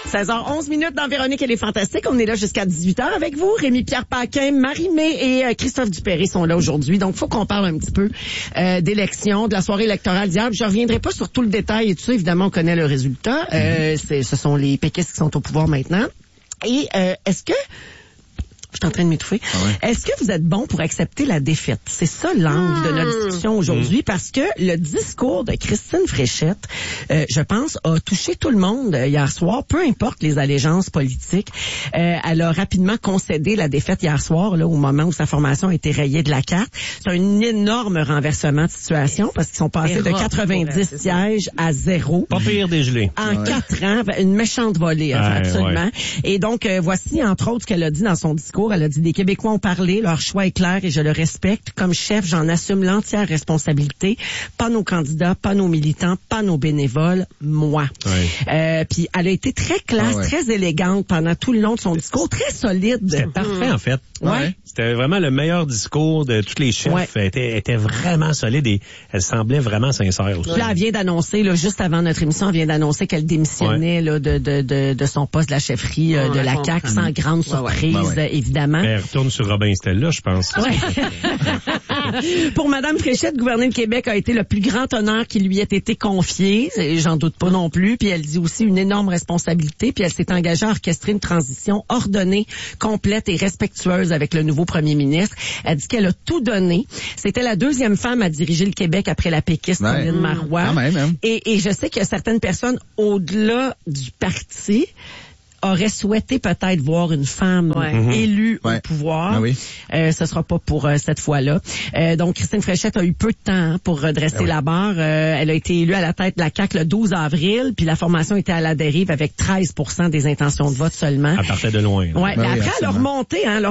16h11 dans Véronique et les Fantastiques. On est là jusqu'à 18h avec vous. Rémi-Pierre Paquin, Marie-Mé et Christophe Dupéry sont là aujourd'hui. Donc, faut qu'on parle un petit peu d'élection, de la soirée électorale d'hier. Je reviendrai pas sur tout le détail et tout ça. Évidemment, on connaît le résultat. Ce sont les péquistes qui sont au pouvoir maintenant. Et est-ce que... Je suis en train de m'étouffer. Ah ouais. Est-ce que vous êtes bon pour accepter la défaite? C'est ça l'angle de notre discussion aujourd'hui parce que le discours de Christine Fréchette, je pense, a touché tout le monde hier soir, peu importe les allégeances politiques. Elle a rapidement concédé la défaite hier soir, là, au moment où sa formation a été rayée de la carte. C'est un énorme renversement de situation parce qu'ils sont passés de 90 sièges à 0. Pas pire dégelé. En 4 ans, une méchante volée, absolument. Ouais. Et donc, voici, entre autres, ce qu'elle a dit dans son discours. Elle a dit, les Québécois ont parlé, leur choix est clair et je le respecte. Comme chef, j'en assume l'entière responsabilité. Pas nos candidats, pas nos militants, pas nos bénévoles, moi. Ouais. Puis elle a été très classe, très élégante pendant tout le long de son discours, très solide. C'était parfait, en fait. Ouais. C'était vraiment le meilleur discours de tous les chefs. Elle était vraiment solide et elle semblait vraiment sincère aussi. Là, elle vient d'annoncer, là, juste avant notre émission, elle vient d'annoncer qu'elle démissionnait là, de son poste de la chefferie de la CAQ sans grande surprise, évidemment. Elle retourne sur Robin Stella, je pense. Pour Madame Fréchette, gouverner le Québec a été le plus grand honneur qui lui ait été confié. J'en doute pas non plus. Puis elle dit aussi une énorme responsabilité. Puis elle s'est engagée à orchestrer une transition ordonnée, complète et respectueuse avec le nouveau premier ministre. Elle dit qu'elle a tout donné. C'était la deuxième femme à diriger le Québec après la péquiste Pauline Marois. Quand même, hein. Et je sais qu'il y a certaines personnes au-delà du parti aurait souhaité peut-être voir une femme élue au pouvoir. Ah oui. Ce sera pas pour cette fois-là. Donc, Christine Fréchette a eu peu de temps pour redresser la barre. Elle a été élue à la tête de la CAQ le 12 avril, puis la formation était à la dérive avec 13% des intentions de vote seulement. Elle partait de loin. Ouais, mais après, elle a remonté à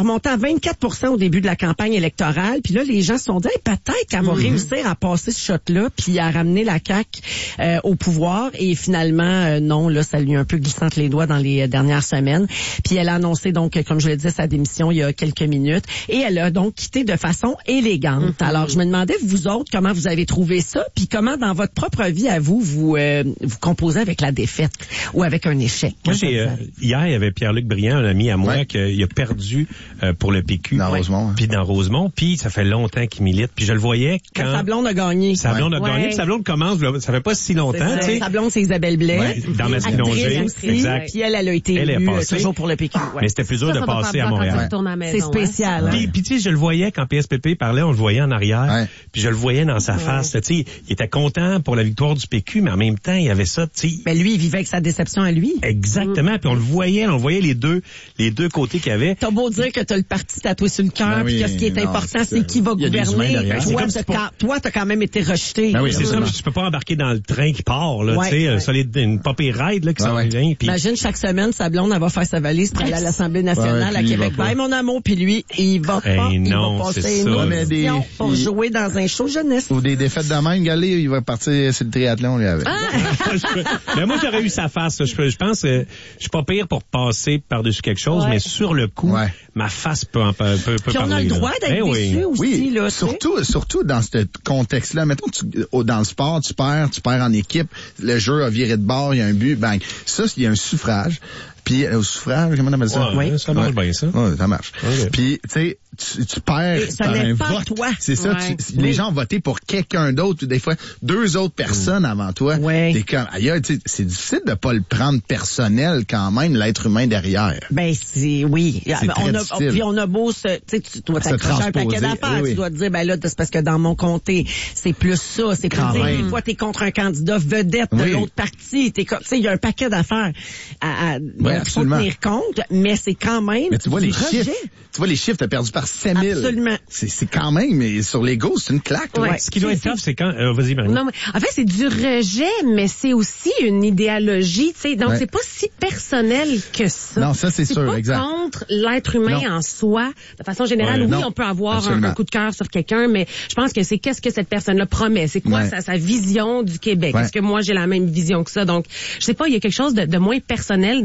24% au début de la campagne électorale, puis là, les gens se sont dit, peut-être qu'elle va réussir à passer ce shot-là, puis à ramener la CAQ au pouvoir, et finalement, non, là, ça lui a un peu glissé entre les doigts dans les dernière semaine. Puis elle a annoncé donc, comme je l'ai dit, sa démission il y a quelques minutes. Et elle a donc quitté de façon élégante. Alors, je me demandais, vous autres, comment vous avez trouvé ça? Puis comment, dans votre propre vie, à vous composez avec la défaite ou avec un échec? Moi, hier, il y avait Pierre-Luc Briand, un ami à moi, qui a perdu pour le PQ. Dans Rosemont. Puis dans Rosemont. Puis ça fait longtemps qu'il milite. Puis je le voyais quand... Sa blonde a gagné. Sa blonde a gagné. Puis sa blonde commence, ça fait pas si longtemps. Sa blonde, c'est Isabelle Blais. Dans Masquinongé. Exact. Puis elle a été toujours pour le PQ. Mais c'était plus dur de passer à Montréal. C'est spécial. Puis tu sais, je le voyais quand PSPP parlait, on le voyait en arrière. Puis je le voyais dans sa face. Tu sais, il était content pour la victoire du PQ, mais en même temps, il y avait ça, tu sais. Mais lui, il vivait avec sa déception à lui. Exactement. Puis on le voyait les deux côtés qu'il y avait. T'as beau dire que t'as le parti tatoué sur le cœur, puis que ce qui est important, c'est qui va gouverner. Toi, t'as quand même été rejeté. C'est ça. Tu peux pas embarquer dans le train qui part, là, tu sais, une popée ride, là, qui s'en vient. Imagine chaque semaine, sa blonde, elle va faire sa valise pour aller à l'Assemblée nationale à Québec. Bye, mon amour, puis lui, il va pas. Il va passer une audition pour jouer dans un show jeunesse. Ou des défaites de même, Galé, il va partir sur le triathlon, lui, avec. Mais moi, j'aurais eu sa face. Je pense que je suis pas pire pour passer par-dessus quelque chose, mais sur le coup, ma face peut parler. Puis on a le droit d'être déçu aussi, là. Surtout dans ce contexte-là. Mettons que dans le sport, tu perds en équipe, le jeu a viré de bord, il y a un but, bang. Ça, il y a un suffrage. Puis au suffrage, comment on appelle ça? Ça marche bien, ça. Ouais, ça marche. Okay. Puis, tu sais, tu perds par un vote. Toi. C'est ça. Les gens ont voté pour quelqu'un d'autre, ou des fois 2 autres personnes avant toi. T'es comme, ailleurs, tu sais, c'est difficile de pas le prendre personnel quand même, l'être humain derrière. Ben, c'est puis on a beau tu dois t'accrocher un paquet d'affaires. Tu dois te dire, ben là, c'est parce que dans mon comté, c'est plus ça. C'est plus dire, des fois, t'es contre un candidat vedette de l'autre parti. Tu sais, il y a un paquet d'affaires il faut tenir compte, mais c'est quand même. Mais tu vois les chiffres. Tu vois les chiffres, t'as perdu par 5 000. Absolument. C'est quand même, mais sur l'ego, c'est une claque. Ce qui doit être tough, c'est quand. Vas-y, Marie. Non, mais en fait, c'est du rejet, mais c'est aussi une idéologie, tu sais. Donc c'est pas si personnel que ça. Non, ça c'est sûr, pas exact. Contre l'être humain en soi. De façon générale, on peut avoir un coup de cœur sur quelqu'un, mais je pense que c'est qu'est-ce que cette personne-là promet. C'est quoi sa vision du Québec. Est-ce que moi j'ai la même vision que ça? Donc, je sais pas, il y a quelque chose de moins personnel dans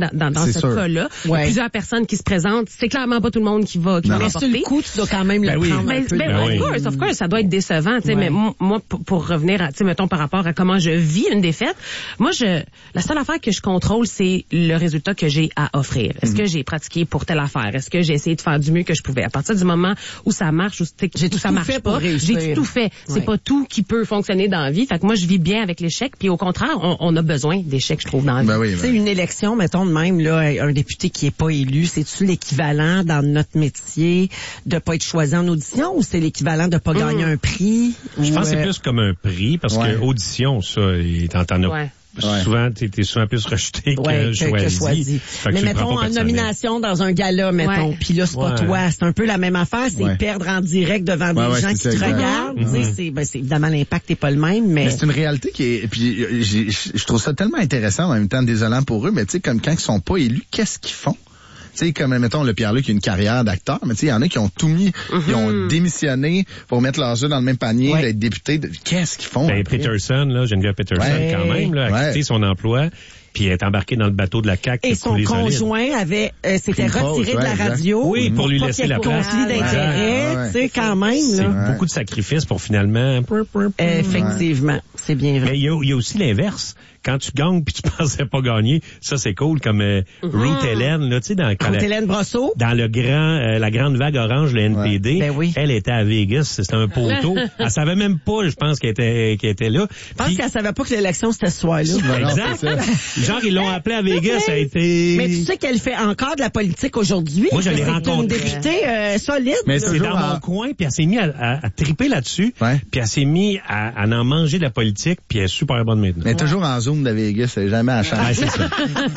dans ce cas-là. Il y a plusieurs personnes qui se présentent. C'est clairement pas tout le monde qui va remporter. Mais le coup, tu dois quand même le prendre un peu. Of course, ça doit être décevant, tu sais. Mais moi, pour revenir à, tu sais, mettons par rapport à comment je vis une défaite, moi, la seule affaire que je contrôle, c'est le résultat que j'ai à offrir. Est-ce que j'ai pratiqué pour telle affaire? Est-ce que j'ai essayé de faire du mieux que je pouvais? À partir du moment où ça marche, où ça marche pas, j'ai tout fait. C'est pas tout qui peut fonctionner dans la vie. Fait que moi, je vis bien avec l'échec. Puis au contraire, on a besoin d'échecs, je trouve, dans la vie. Tu sais, une élection, mettons de même, là, un député qui est pas élu, c'est-tu l'équivalent dans notre métier de pas être choisi en audition ou c'est l'équivalent de pas gagner un prix? Je pense que c'est plus comme un prix parce que audition, ça, t'en as. Souvent, t'es souvent plus rejeté que choisi. Mais mettons, en nomination dans un gala, mettons, puis là, c'est pas toi. C'est un peu la même affaire, c'est perdre en direct devant des gens qui te regardent. C'est évidemment, l'impact n'est pas le même, mais c'est une réalité qui est, puis je trouve ça tellement intéressant, en même temps désolant pour eux, mais tu sais, comme quand ils sont pas élus, qu'est-ce qu'ils font? Tu sais, comme, mettons, le Pierre-Luc qui a une carrière d'acteur, mais tu sais, il y en a qui ont tout mis, ils ont démissionné pour mettre leurs œufs dans le même panier, d'être député. Qu'est-ce qu'ils font? Peterson, là, Geneviève Peterson, quand même, là, a quitté son emploi. Puis elle est embarquée dans le bateau de la CAQ. Et son conjoint s'était retiré de la radio. Oui, pour lui laisser la place. Conflit d'intérêt, tu sais, quand même. C'est beaucoup de sacrifices pour finalement. Effectivement, c'est bien vrai. Mais il y a aussi l'inverse. Quand tu gagnes puis tu pensais pas gagner, ça c'est cool comme Ruth Hélène, là, tu sais, dans Ruth Hélène Brosseau, dans la grande vague orange, le NPD, elle était à Vegas, c'était un poteau. Elle savait même pas, je pense, qu'elle était là. Je pense qu'elle savait pas que l'élection c'était ce soir-là. Exact. Genre ils l'ont appelée à Vegas, ça a été. Mais tu sais qu'elle fait encore de la politique aujourd'hui. Moi je l'ai rencontrée. Une députée solide. Mais c'est dans mon coin, puis elle s'est mise à triper là-dessus, puis elle s'est mise à en manger de la politique, puis elle est super bonne maintenant. Mais toujours en Zoom de Vegas, c'est jamais à changer. C'est ça.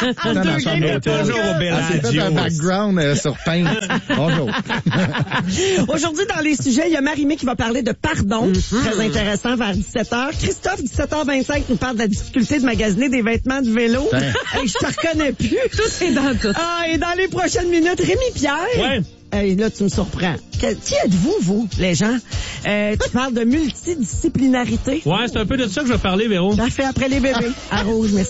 Toujours au Bellagio. C'est un background sur Paint. Bonjour. Aujourd'hui, dans les sujets, il y a Marie-Mé qui va parler de pardon. Très intéressant, vers 17h. Christophe, 17h25, nous parle de la difficulté de magasiner des vêtements de vélo. Hey, je te reconnais plus. Tout est dans tout. Et dans les prochaines minutes, Rémi Pierre. Ouais. Là, tu me surprends. Qui êtes-vous, vous, les gens? Tu parles de multidisciplinarité. Ouais, c'est un peu de ça que je vais parler, Véro. Ça fait après les bébés. À Rouge, merci.